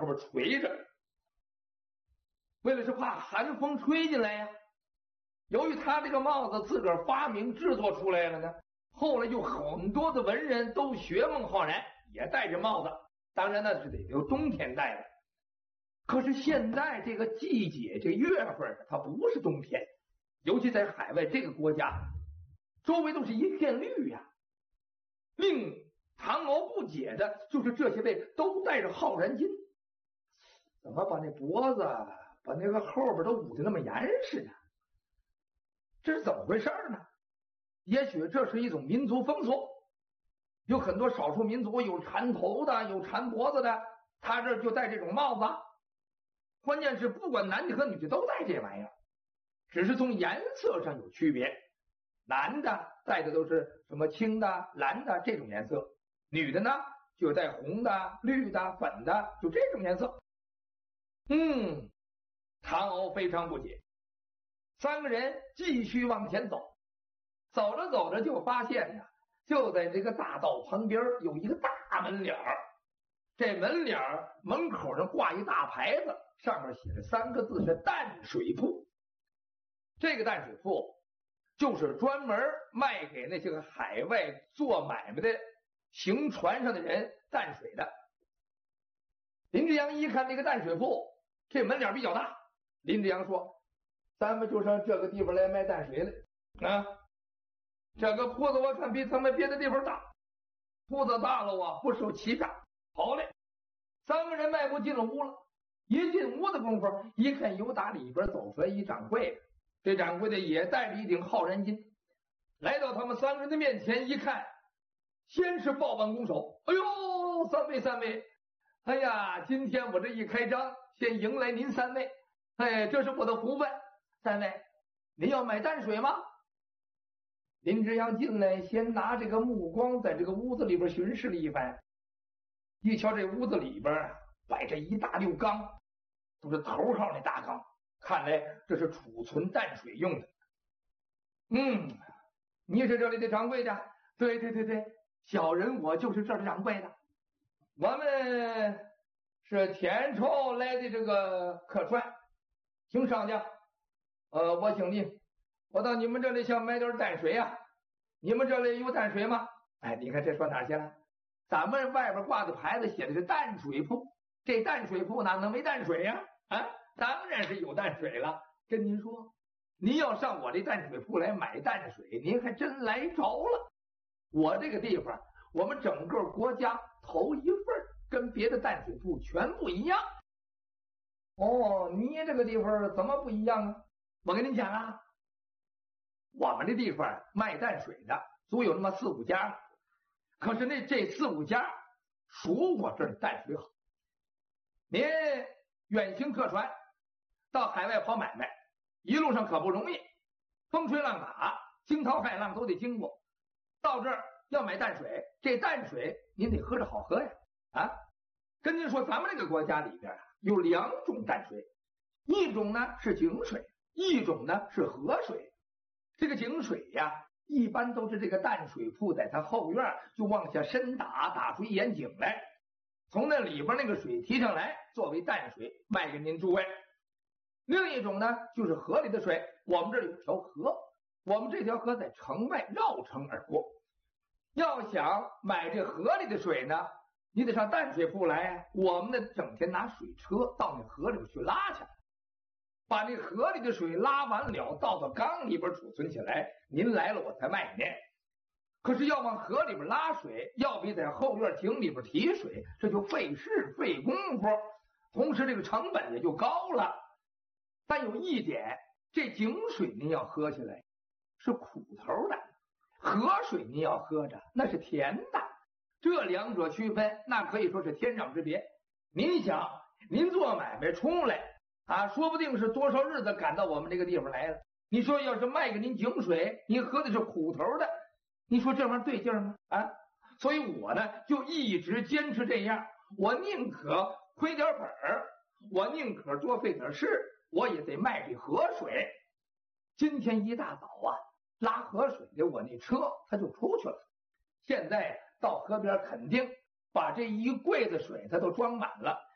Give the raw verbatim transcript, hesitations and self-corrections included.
后边垂着，为了是怕寒风吹进来呀。由于他这个帽子自个儿发明制作出来了呢，后来就很多的文人都学孟浩然，也戴着帽子。当然那是得留冬天戴的。可是现在这个季节这月份它不是冬天，尤其在海外这个国家，周围都是一片绿呀。令唐敖不解的就是这些位都戴着浩然巾，怎么把那脖子把那个后边都捂得那么严实呢？这是怎么回事呢？也许这是一种民族风俗，有很多少数民族有缠头的，有缠脖子的，他这就戴这种帽子。关键是不管男的和女的都戴这玩意儿，只是从颜色上有区别。男的戴的都是什么青的、蓝的这种颜色，女的呢就戴红的、绿的、粉的，就这种颜色。嗯，唐敖非常不解。三个人继续往前走，走着走着就发现呢，就在这个大道旁边有一个大门脸儿。这门脸儿门口上挂一大牌子，上面写着三个字是淡水铺。这个淡水铺就是专门卖给那些个海外做买卖的行船上的人淡水的。林之阳一看这个淡水铺，这门脸比较大，林之阳说：“咱们就上这个地方来卖淡水来啊！这个铺子我看比咱们别的地方大，铺子大了啊，不受欺诈。好嘞！”三个人迈步进了屋了。一进屋的功夫，一看由打里边走出来一掌柜的，这掌柜的也戴着一顶浩然巾，来到他们三个人的面前一看，先是抱完拱手：“哎呦，三位三位，哎呀，今天我这一开张，先迎来您三位，哎，这是我的福分。三位，您要买淡水吗？”林之阳进来，先拿这个目光在这个屋子里边巡视了一番，一瞧这屋子里边摆着一大溜缸，都是头号那大缸，看来这是储存淡水用的。嗯，你是这里的掌柜的？对对对对，小人我就是这儿的掌柜的。我们是前朝来的这个客船，请商家，呃，我姓林，我到你们这里想买点淡水啊，你们这里有淡水吗？哎，你看这说哪去了？咱们外边挂的牌子写的是淡水铺，这淡水铺哪能没淡水呀？啊，当然是有淡水了。跟您说，您要上我这淡水铺来买淡水，您还真来着了。我这个地方，我们整个国家头一份，跟别的淡水铺全不一样。哦，你这个地方怎么不一样啊？我跟您讲啊，我们这地方卖淡水的足有那么四五家，可是那这四五家属我这儿淡水好。您远行客船到海外跑买卖，一路上可不容易，风吹浪打，惊涛骇浪都得经过。到这儿要买淡水，这淡水您得喝着好喝呀！啊，跟您说，咱们这个国家里边啊有两种淡水，一种呢是井水，一种呢是河水。这个井水呀，一般都是这个淡水铺在它后院就往下深打，打出一眼井来，从那里边那个水提上来，作为淡水卖给您诸位。另一种呢就是河里的水，我们这里有条河，我们这条河在城外绕城而过。要想买这河里的水呢，你得上淡水铺来，我们呢整天拿水车到那河里边去拉去，把那河里的水拉完了，倒到缸里边储存起来，您来了我才卖给您。可是要往河里边拉水，要比在后院井里边提水，这就费事费功夫，同时这个成本也就高了。但有一点，这井水您要喝起来是苦头的，河水您要喝着那是甜的，这两者区分那可以说是天壤之别。您想，您做买卖出来啊，说不定是多少日子赶到我们这个地方来了，你说要是卖给您井水，您喝的是苦头的，你说这玩意儿对劲吗？啊，所以我呢就一直坚持这样，我宁可亏点本儿，我宁可多费点事，我也得卖这河水。今天一大早啊，拉河水的我那车它就出去了，现在到河边肯定把这一柜子水它都装满了，